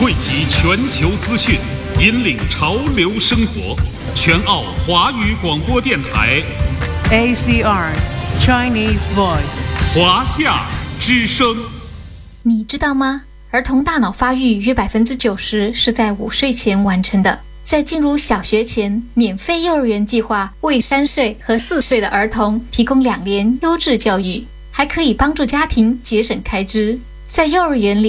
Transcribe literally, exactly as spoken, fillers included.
汇集全球资讯，引领潮流生活。全澳华语广播电台 A C R Chinese Voice 华夏之声。 你知道吗？儿童大脑发育约百分之九十是在五岁前完成的。在进入小学前，免费幼儿园计划为三岁和四岁的儿童提供两年优质教育，还可以帮助家庭节省开支。在幼儿园里，